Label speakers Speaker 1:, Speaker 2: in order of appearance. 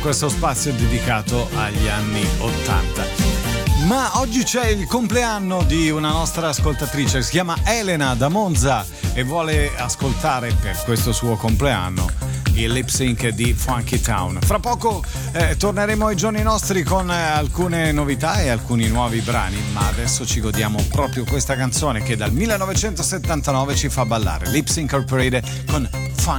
Speaker 1: questo spazio dedicato agli anni 80. Ma oggi c'è il compleanno di una nostra ascoltatrice, si chiama Elena da Monza e vuole ascoltare per questo suo compleanno il lip sync di Funky Town. Fra poco torneremo ai giorni nostri con alcune novità e alcuni nuovi brani, ma adesso ci godiamo proprio questa canzone che dal 1979 ci fa ballare. Lips Incorporated con